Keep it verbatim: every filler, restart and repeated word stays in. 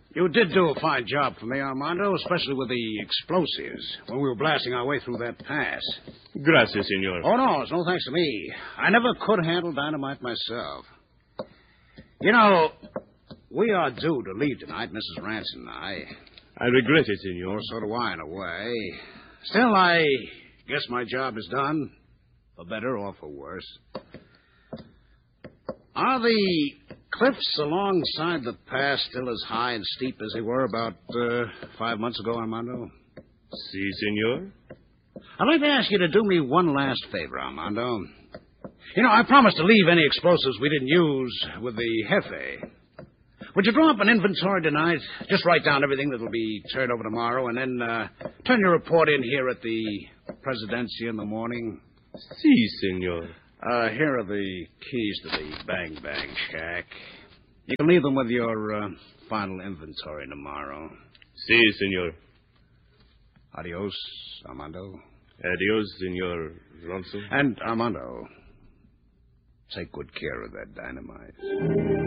You did do a fine job for me, Armando, especially with the explosives when we were blasting our way through that pass. Gracias, senor. Oh, no, it's no thanks to me. I never could handle dynamite myself. You know, we are due to leave tonight, Missus Ranson and I. I regret it, senor. Oh, so do I, in a way. Still, I guess my job is done, for better or for worse. Are the cliffs alongside the pass still as high and steep as they were about uh, five months ago, Armando? Si, senor. I'd like to ask you to do me one last favor, Armando. You know, I promised to leave any explosives we didn't use with the Jefe. Would you draw up an inventory tonight? Just write down everything that'll be turned over tomorrow, and then uh, turn your report in here at the Presidencia in the morning. Si, senor. Uh, here are the keys to the Bang Bang Shack. You can leave them with your uh, final inventory tomorrow. Si, senor. Adios, Armando. Adios, senor Ronson. And, Armando, take good care of that dynamite.